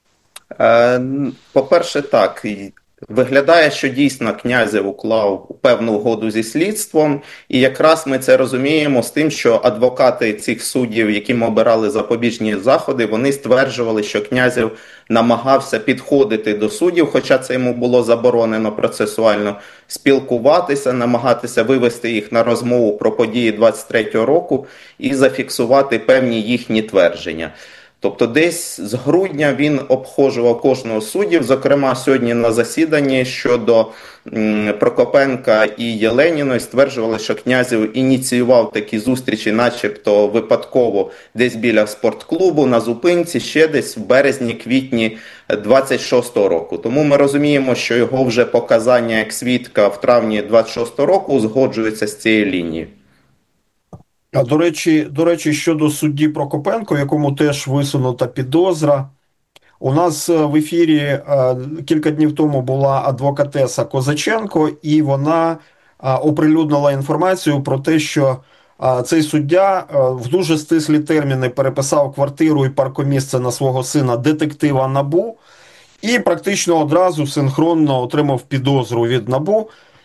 По-перше, так. Виглядає, що дійсно Князєв уклав певну угоду зі слідством, і якраз ми це розуміємо з тим, що адвокати цих суддів, яким обирали запобіжні заходи, вони стверджували, що Князєв намагався підходити до суддів, хоча це йому було заборонено процесуально, спілкуватися, намагатися вивести їх на розмову про події 23-го року і зафіксувати певні їхні твердження. Тобто десь з грудня він обхожував кожного з суддів, зокрема сьогодні на засіданні щодо Прокопенка і Єленіної стверджували, що Князєв ініціював такі зустрічі начебто випадково десь біля спортклубу, на зупинці, ще десь в березні-квітні 26-го року. Тому ми розуміємо, що його вже показання як свідка в травні 26-го року узгоджуються з цією лінією. А до речі, щодо судді Прокопенко, якому теж висунута підозра, у нас в ефірі кілька днів тому була адвокатеса Козаченко, і вона оприлюднила інформацію про те, що цей суддя в дуже стислі терміни переписав квартиру і паркомісце на свого сина детектива НАБУ і практично одразу синхронно отримав підозру від НАБУ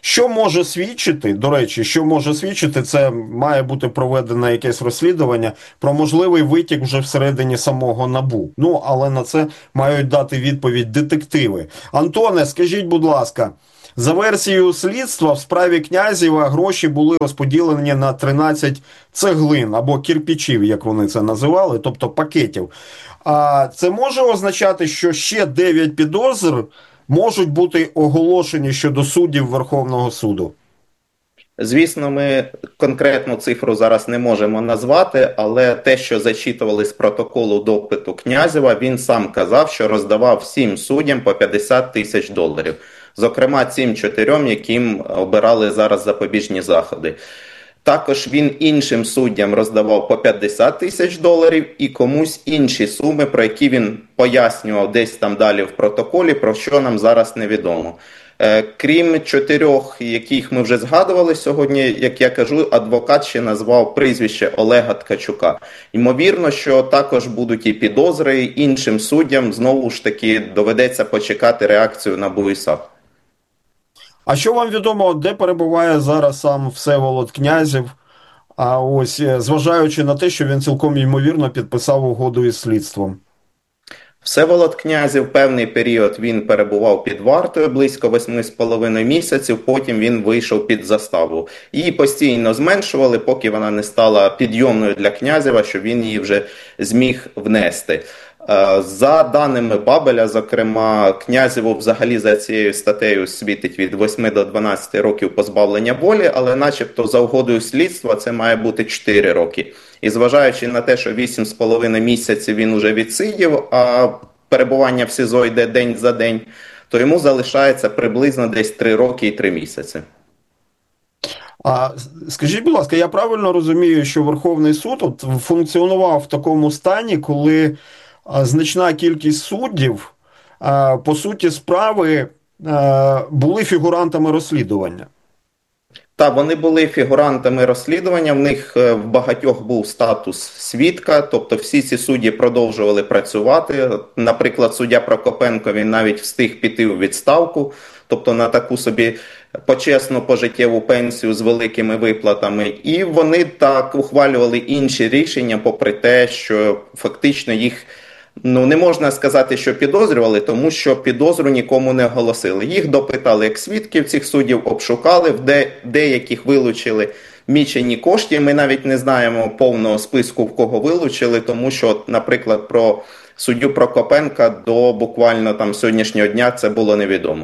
Що може свідчити, до речі, що може свідчити, це має бути проведено якесь розслідування про можливий витік вже всередині самого НАБУ. Ну, але на це мають дати відповідь детективи. Антоне, скажіть, будь ласка, за версією слідства в справі Князєва гроші були розподілені на 13 цеглин або кірпічів, як вони це називали, тобто пакетів. А це може означати, що ще 9 підозр можуть бути оголошені щодо суддів Верховного суду? Звісно, ми конкретну цифру зараз не можемо назвати, але те, що зачитували з протоколу допиту Князєва, він сам казав, що роздавав всім суддям по $50 000. Зокрема, цим 4, яким обирали зараз запобіжні заходи. Також він іншим суддям роздавав по $50 000 і комусь інші суми, про які він пояснював десь там далі в протоколі, про що нам зараз невідомо. Крім 4, яких ми вже згадували сьогодні, як я кажу, адвокат ще назвав прізвище Олега Ткачука. Ймовірно, що також будуть і підозри іншим суддям, знову ж таки доведеться почекати реакцію НАБУ і САП. А що вам відомо, де перебуває зараз сам Всеволод Князєв? А ось, зважаючи на те, що він цілком ймовірно підписав угоду із слідством. Всеволод Князєв певний період він перебував під вартою, близько 8,5 місяців, потім він вийшов під заставу. Її постійно зменшували, поки вона не стала підйомною для Князєва, що він її вже зміг внести. За даними Бабеля, зокрема, Князєву взагалі за цією статтею світить від 8 до 12 років позбавлення волі, але начебто за угодою слідства це має бути 4 роки. І зважаючи на те, що 8,5 місяців він уже відсидів, а перебування в СІЗО йде день за день, то йому залишається приблизно десь 3 роки і 3 місяці. А скажіть, будь ласка, я правильно розумію, що Верховний суд функціонував в такому стані, коли значна кількість суддів, по суті справи, були фігурантами розслідування? Так, вони були фігурантами розслідування, в них в багатьох був статус свідка, тобто всі ці судді продовжували працювати. Наприклад, суддя Прокопенко, він навіть встиг піти у відставку, тобто на таку собі почесну пожиттєву пенсію з великими виплатами. І вони так ухвалювали інші рішення, попри те, що фактично їх не можна сказати, що підозрювали, тому що підозру нікому не оголосили. Їх допитали як свідків, цих суддів обшукали, деяких вилучили мічені кошти. Ми навіть не знаємо повного списку, в кого вилучили, тому що, наприклад, про суддю Прокопенка до буквально там сьогоднішнього дня це було невідомо.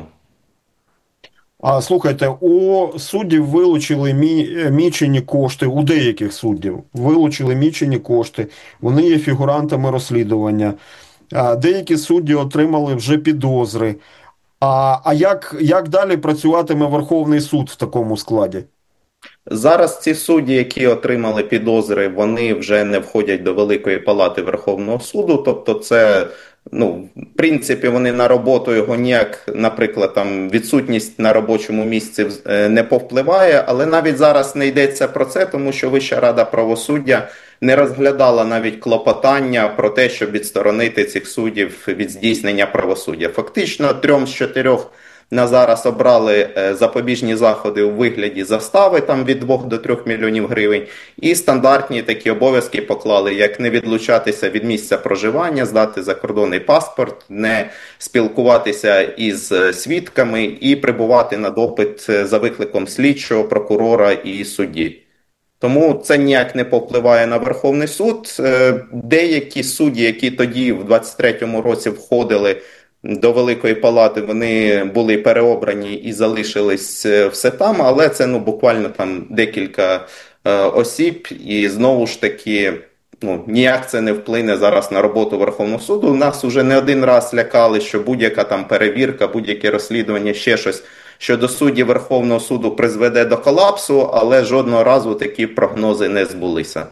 А слухайте, у суддів вилучили мічені кошти, у деяких суддів вилучили мічені кошти, вони є фігурантами розслідування. Деякі судді отримали вже підозри. А як далі працюватиме Верховний суд в такому складі? Зараз ці судді, які отримали підозри, вони вже не входять до Великої Палати Верховного суду, тобто це, в принципі, вони на роботу його ніяк, наприклад, там відсутність на робочому місці не повпливає, але навіть зараз не йдеться про це, тому що Вища рада правосуддя не розглядала навіть клопотання про те, щоб відсторонити цих суддів від здійснення правосуддя. Фактично 3 з 4 на зараз обрали запобіжні заходи у вигляді застави там від 2 до 3 мільйонів гривень, і стандартні такі обов'язки поклали, як не відлучатися від місця проживання, здати закордонний паспорт, не спілкуватися із свідками і прибувати на допит за викликом слідчого, прокурора і судді. Тому це ніяк не повпливає на Верховний суд. Деякі судді, які тоді в 23-му році входили до Великої Палати, вони були переобрані і залишились все там, але це буквально там декілька осіб, і знову ж таки ніяк це не вплине зараз на роботу Верховного суду. Нас уже не один раз лякали, що будь-яка там перевірка, будь-яке розслідування, ще щось щодо суддів Верховного суду призведе до колапсу, але жодного разу такі прогнози не збулися.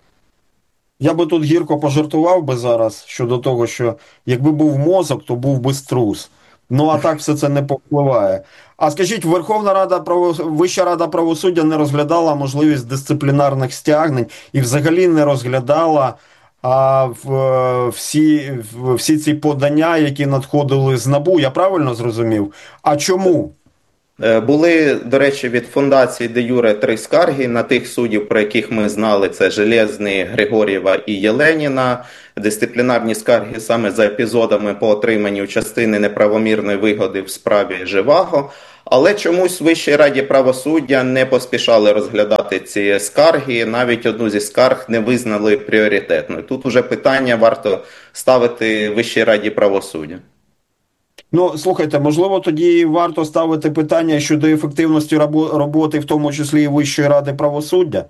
Я би тут гірко пожартував би зараз щодо того, що якби був мозок, то був би струс. А так все це не повпливає. А скажіть, Вища рада правосуддя не розглядала можливість дисциплінарних стягнень і взагалі не розглядала всі ці подання, які надходили з НАБУ, я правильно зрозумів? А чому? Були, до речі, від фундації де Юре 3 скарги на тих суддів, про яких ми знали, це Железний, Григорєва і Єленіна. Дисциплінарні скарги саме за епізодами по отриманню частини неправомірної вигоди в справі Живаго. Але чомусь в Вищій раді правосуддя не поспішали розглядати ці скарги, навіть одну зі скарг не визнали пріоритетною. Тут уже питання варто ставити Вищій раді правосуддя. Ну, слухайте, можливо, тоді варто ставити питання щодо ефективності роботи, в тому числі і Вищої ради правосуддя?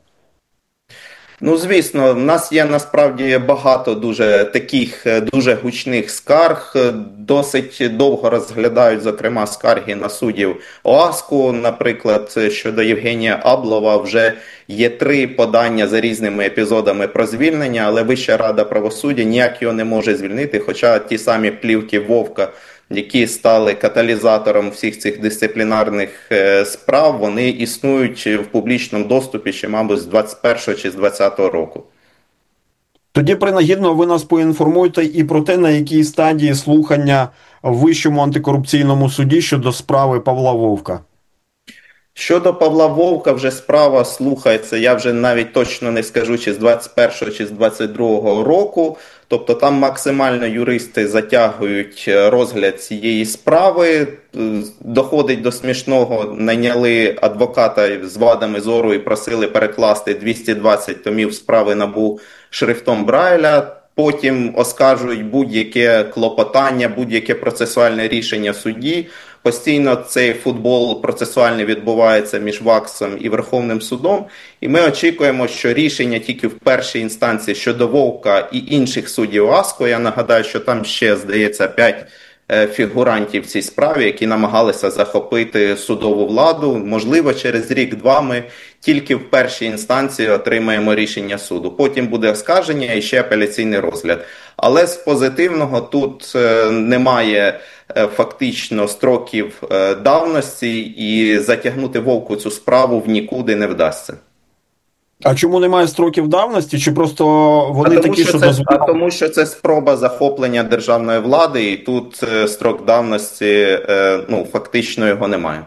Ну, звісно, в нас є насправді багато дуже гучних скарг. Досить довго розглядають, зокрема, скарги на суддів ОАСКу. Наприклад, щодо Євгенія Аблова вже є 3 подання за різними епізодами про звільнення, але Вища рада правосуддя ніяк його не може звільнити, хоча ті самі плівки Вовка, які стали каталізатором всіх цих дисциплінарних справ, вони існують в публічному доступі ще, мабуть, з 21-го чи з 20-го року. Тоді принагідно ви нас поінформуйте і про те, на якій стадії слухання в Вищому антикорупційному суді щодо справи Павла Вовка. Щодо Павла Вовка вже справа слухається, я вже навіть точно не скажу, чи з 21-го, чи з 22-го року. Тобто там максимально юристи затягують розгляд цієї справи. Доходить до смішного, найняли адвоката з вадами зору і просили перекласти 220 томів справи НАБУ шрифтом Брайля. Потім оскаржують будь-яке клопотання, будь-яке процесуальне рішення судді. Постійно цей футбол процесуальний відбувається між ВАКСом і Верховним судом. І ми очікуємо, що рішення тільки в першій інстанції щодо Вовка і інших суддів АСКО, я нагадаю, що там ще, здається, 5 фігурантів в цій справі, які намагалися захопити судову владу. Можливо, через рік-два ми тільки в першій інстанції отримаємо рішення суду. Потім буде оскарження і ще апеляційний розгляд. Але з позитивного тут немає фактично строків давності, і затягнути Вовку цю справу в нікуди не вдасться. А чому немає строків давності? Чи просто вони такі, що дозволяють? Тому що це спроба захоплення державної влади, і тут строк давності, фактично його немає.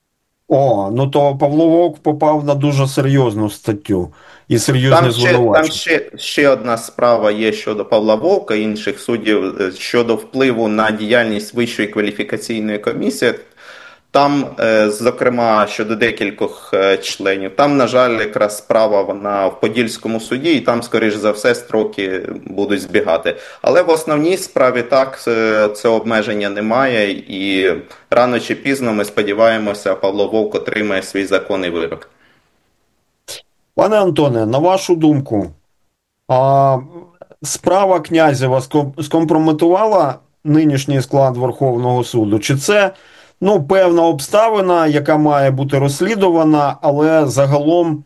Ну то Павло Вовк попав на дуже серйозну статтю і серйозне звинувачення. Там ще одна справа є щодо Павла Вовка і інших суддів щодо впливу на діяльність Вищої кваліфікаційної комісії. Там, зокрема, щодо декількох членів, там, на жаль, якраз справа вона в Подільському суді, і там, скоріш за все, строки будуть збігати. Але в основній справі так, це обмеження немає, і рано чи пізно, ми сподіваємося, Павло Вовк отримає свій законний вирок. Пане Антоне, на вашу думку, справа Князєва скомпрометувала нинішній склад Верховного суду? Чи це певна обставина, яка має бути розслідувана, але загалом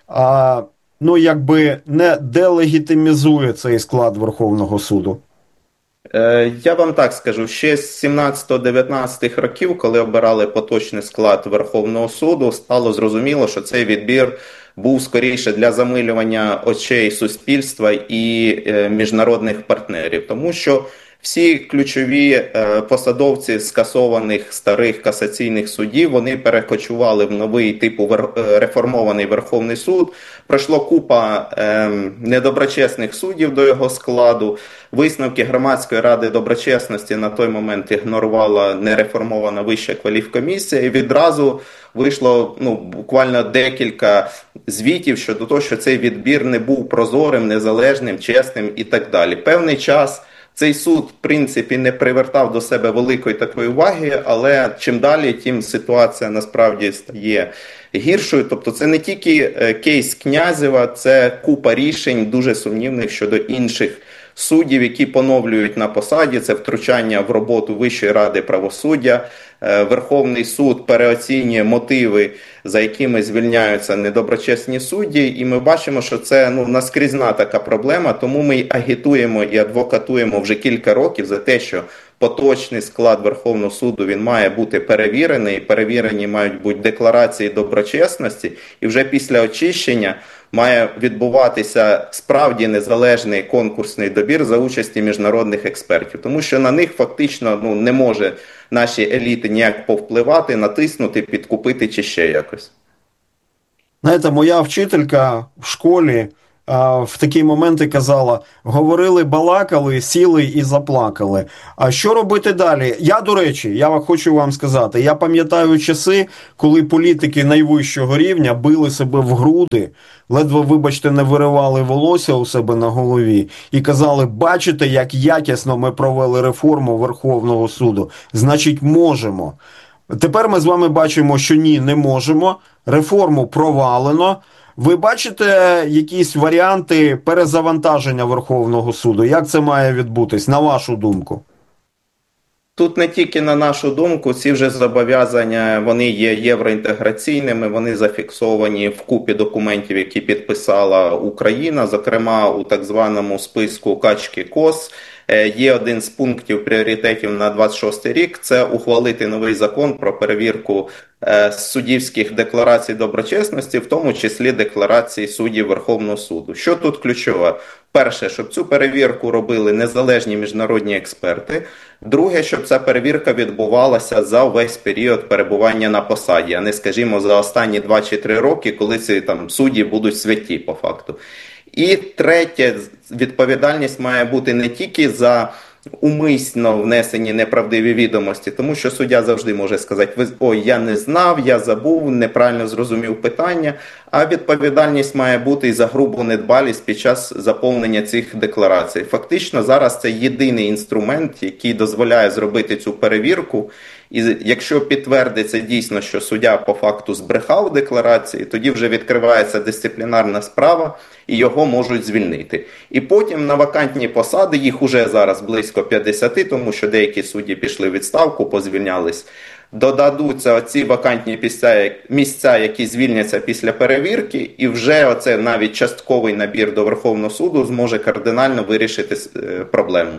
не делегітимізує цей склад Верховного суду? Я вам так скажу, ще з 17-19 років, коли обирали поточний склад Верховного суду, стало зрозуміло, що цей відбір був скоріше для замилювання очей суспільства і міжнародних партнерів, тому що всі ключові посадовці скасованих старих касаційних судів, вони перекочували в новий типу реформований Верховний суд. Пройшло купа недоброчесних суддів до його складу. Висновки Громадської ради доброчесності на той момент ігнорувала нереформована Вища кваліфкомісія. І відразу вийшло буквально декілька звітів щодо того, що цей відбір не був прозорим, незалежним, чесним і так далі. Певний час цей суд, в принципі, не привертав до себе великої такої уваги, але чим далі, тим ситуація насправді стає гіршою. Тобто це не тільки кейс Князєва, це купа рішень дуже сумнівних щодо інших суддів, які поновлюють на посаді, це втручання в роботу Вищої ради правосуддя. Верховний суд переоцінює мотиви, за якими звільняються недоброчесні судді, і ми бачимо, що це наскрізна така проблема, тому ми агітуємо і адвокатуємо вже кілька років за те, що поточний склад Верховного суду, він має бути перевірений, перевірені мають бути декларації доброчесності, і вже після очищення має відбуватися справді незалежний конкурсний добір за участі міжнародних експертів, тому що на них фактично не може наші еліти ніяк повпливати, натиснути, підкупити чи ще якось. Знаєте, моя вчителька в школі в такі моменти казала: говорили, балакали, сіли і заплакали. А що робити далі? Я, до речі, хочу вам сказати, я пам'ятаю часи, коли політики найвищого рівня били себе в груди, ледве, вибачте, не виривали волосся у себе на голові і казали: бачите, як якісно ми провели реформу Верховного суду, значить можемо. Тепер ми з вами бачимо, що ні, не можемо, реформу провалено. Ви бачите якісь варіанти перезавантаження Верховного суду? Як це має відбутись, на вашу думку? Тут не тільки на нашу думку, ці вже зобов'язання, вони є євроінтеграційними, вони зафіксовані в купі документів, які підписала Україна, зокрема у так званому списку Качки-Кос. Є один з пунктів пріоритетів на 26 рік – це ухвалити новий закон про перевірку суддівських декларацій доброчесності, в тому числі декларацій суддів Верховного суду. Що тут ключове? Перше, щоб цю перевірку робили незалежні міжнародні експерти. Друге, щоб ця перевірка відбувалася за весь період перебування на посаді, а не, скажімо, за останні 2 чи 3 роки, коли ці судді будуть святі по факту. І третє, відповідальність має бути не тільки за умисно внесені неправдиві відомості, тому що суддя завжди може сказати: ой, я не знав, я забув, неправильно зрозумів питання, а відповідальність має бути і за грубу недбалість під час заповнення цих декларацій. Фактично зараз це єдиний інструмент, який дозволяє зробити цю перевірку, і якщо підтвердиться дійсно, що суддя по факту збрехав у декларації, тоді вже відкривається дисциплінарна справа і його можуть звільнити. І потім на вакантні посади, їх уже зараз близько 50, тому що деякі судді пішли в відставку, позвільнялись, додадуться оці вакантні місця, які звільняться після перевірки, і вже оце навіть частковий набір до Верховного суду зможе кардинально вирішити проблему.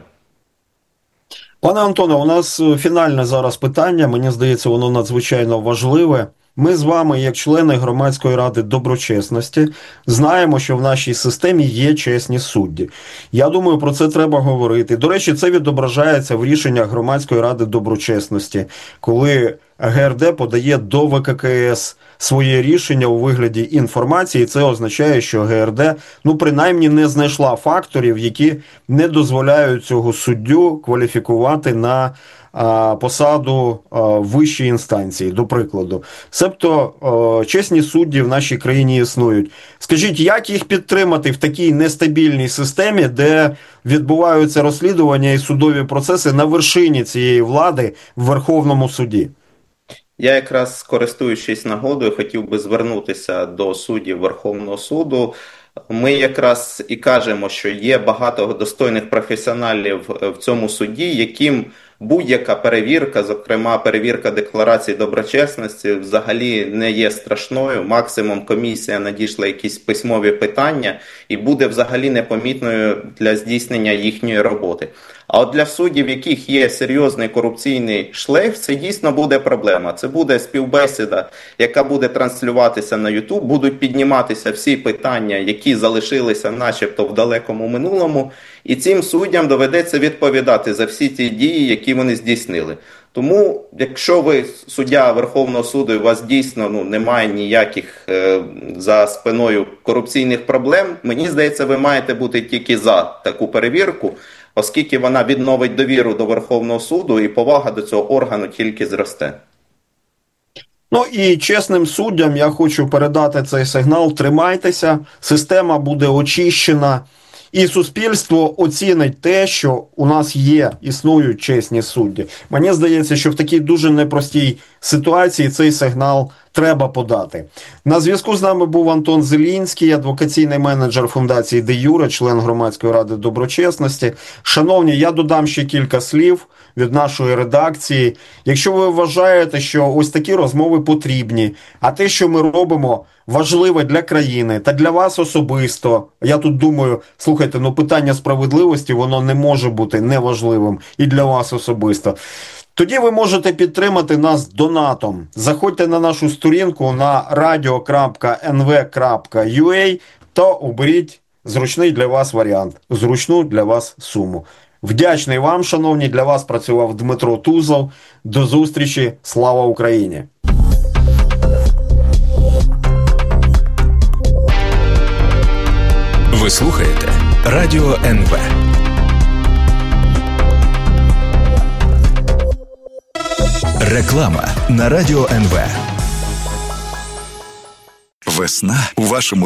Пане Антоне, у нас фінальне зараз питання, мені здається, воно надзвичайно важливе. Ми з вами, як члени Громадської ради доброчесності, знаємо, що в нашій системі є чесні судді. Я думаю, про це треба говорити. До речі, це відображається в рішеннях Громадської ради доброчесності, коли ГРД подає до ВККС своє рішення у вигляді інформації. Це означає, що ГРД, принаймні, не знайшла факторів, які не дозволяють цього суддю кваліфікувати на посаду вищої інстанції, до прикладу. Себто чесні судді в нашій країні існують. Скажіть, як їх підтримати в такій нестабільній системі, де відбуваються розслідування і судові процеси на вершині цієї влади в Верховному суді? Я якраз, користуючись нагодою, хотів би звернутися до суддів Верховного суду. Ми якраз і кажемо, що є багато достойних професіоналів в цьому суді, яким будь-яка перевірка, зокрема перевірка декларації доброчесності, взагалі не є страшною. Максимум комісія надійшла якісь письмові питання і буде взагалі непомітною для здійснення їхньої роботи. А от для суддів, в яких є серйозний корупційний шлейф, це дійсно буде проблема. Це буде співбесіда, яка буде транслюватися на YouTube, будуть підніматися всі питання, які залишилися начебто в далекому минулому, і цим суддям доведеться відповідати за всі ті дії, які вони здійснили. Тому, якщо ви суддя Верховного суду і у вас дійсно немає ніяких за спиною корупційних проблем, мені здається, ви маєте бути тільки за таку перевірку, оскільки вона відновить довіру до Верховного суду і повага до цього органу тільки зросте. І чесним суддям я хочу передати цей сигнал: тримайтеся, система буде очищена, і суспільство оцінить те, що у нас існують чесні судді. Мені здається, що в такій дуже непростій ситуації цей сигнал треба подати. На зв'язку з нами був Антон Зелінський, адвокаційний менеджер фундації Де Юре, член Громадської ради доброчесності. Шановні, я додам ще кілька слів від нашої редакції. Якщо ви вважаєте, що ось такі розмови потрібні, а те, що ми робимо, важливе для країни та для вас особисто, я тут думаю, слухайте, питання справедливості, воно не може бути неважливим і для вас особисто. Тоді ви можете підтримати нас донатом. Заходьте на нашу сторінку на radio.nv.ua та оберіть зручний для вас варіант, зручну для вас суму. Вдячний вам, шановні, для вас працював Дмитро Тузов. До зустрічі, слава Україні! Ви слухаєте Радіо НВ. Реклама на Радіо НВ. Весна у вашому